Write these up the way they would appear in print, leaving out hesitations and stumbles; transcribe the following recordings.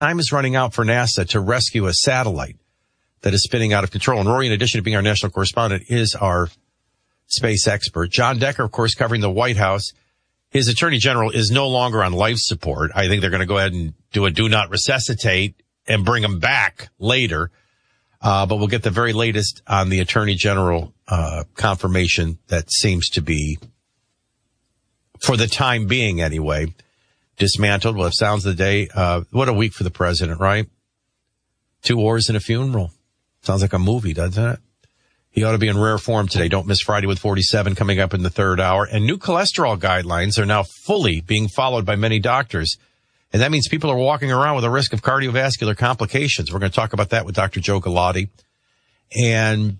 time is running out for NASA to rescue a satellite that is spinning out of control. And Rory, in addition to being our national correspondent, is our space expert. John Decker, of course, covering the White House. His attorney general is no longer on life support. I think they're going to go ahead and do a do not resuscitate and bring him back later. But we'll get the very latest on the attorney general confirmation that seems to be, for the time being anyway, dismantled. Well, it sounds the day. What a week for the president, right? 2 wars and a funeral. Sounds like a movie, doesn't it? He ought to be in rare form today. Don't miss Friday with 47 coming up in the third hour. And new cholesterol guidelines are now fully being followed by many doctors. And that means people are walking around with a risk of cardiovascular complications. We're going to talk about that with Dr. Joe Galati. And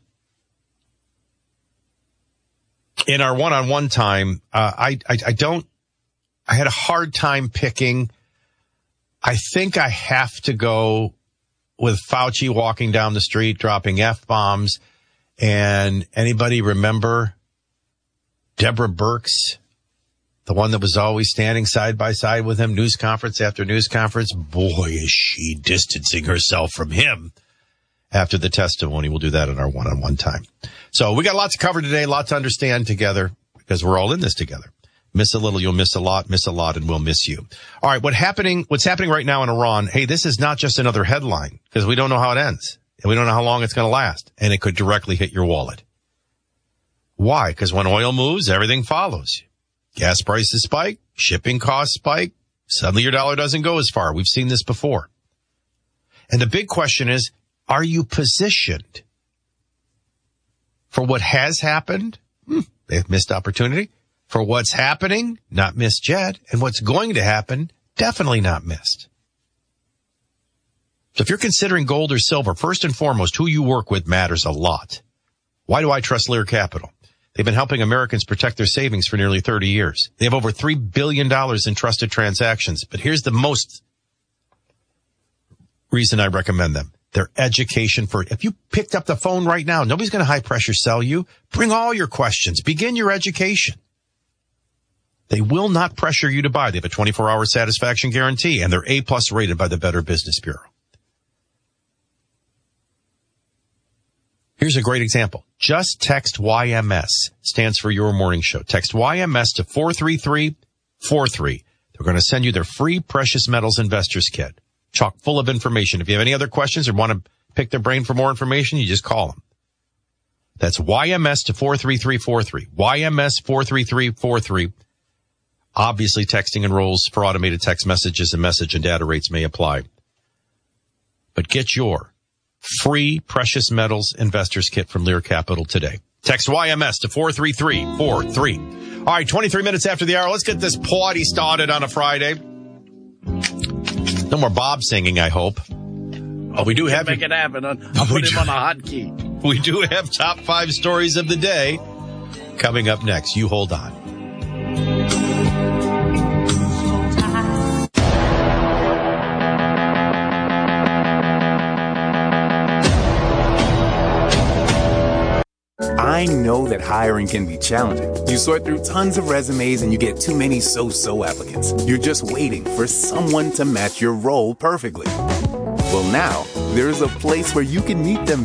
in our one-on-one time, I had a hard time picking. I think I have to go with Fauci walking down the street, dropping F-bombs. And anybody remember Deborah Birx, the one that was always standing side by side with him, news conference after news conference? Boy, is she distancing herself from him after the testimony. We'll do that in our one-on-one time. So we got lots to cover today, a lot to understand together, because we're all in this together. Miss a little, you'll miss a lot, and we'll miss you. All right, what's happening right now in Iran? Hey, this is not just another headline, because we don't know how it ends, and we don't know how long it's going to last, and it could directly hit your wallet. Why? Because when oil moves, everything follows. Gas prices spike, shipping costs spike, suddenly your dollar doesn't go as far. We've seen this before. And the big question is, are you positioned for what has happened? They've missed opportunity. For what's happening, not missed yet. And what's going to happen, definitely not missed. So if you're considering gold or silver, first and foremost, who you work with matters a lot. Why do I trust Lear Capital? They've been helping Americans protect their savings for nearly 30 years. They have over $3 billion in trusted transactions. But here's the most reason I recommend them. Their education for it. If you picked up the phone right now, nobody's going to high pressure sell you. Bring all your questions. Begin your education. They will not pressure you to buy. They have a 24-hour satisfaction guarantee, and they're A+ rated by the Better Business Bureau. Here's a great example. Just text YMS, stands for Your Morning Show. Text YMS to 43343. They're going to send you their free Precious Metals Investors Kit, chock full of information. If you have any other questions or want to pick their brain for more information, you just call them. That's YMS to 43343. YMS 43343. Obviously, texting enrolls for automated text messages, and message and data rates may apply. But get your free Precious Metals Investors Kit from Lear Capital today. Text YMS to 43343. All right, 23 minutes after the hour. Let's get this party started on a Friday. No more Bob singing, I hope. Oh, we do have... Make it happen. I'll put him on a hotkey. We do have top 5 stories of the day coming up next. You hold on. I know that hiring can be challenging. You sort through tons of resumes and you get too many so-so applicants. You're just waiting for someone to match your role perfectly. Well, now, there's a place where you can meet them